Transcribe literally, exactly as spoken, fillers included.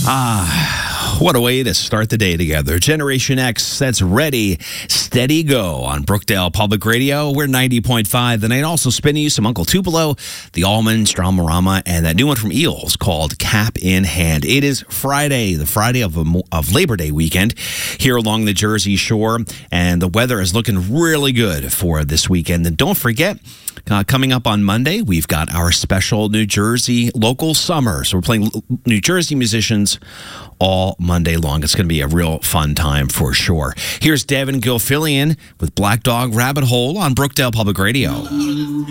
Ah, what a way to start the day together. Generation X, that's ready, steady, go on Brookdale Public Radio. We're ninety point five. The night also spinning you some Uncle Tupelo, the Almonds, Dramarama, and that new one from Eels called Cap in Hand. It is Friday, the Friday of, a, of Labor Day weekend here along the Jersey Shore, and the weather is looking really good for this weekend. And don't forget, uh, coming up on Monday, we've got our special New Jersey local summer. So we're playing New Jersey musicians all Monday long. It's going to be a real fun time for sure. Here's Devin Gilfillian with Black Dog Rabbit Hole on Brookdale Public Radio.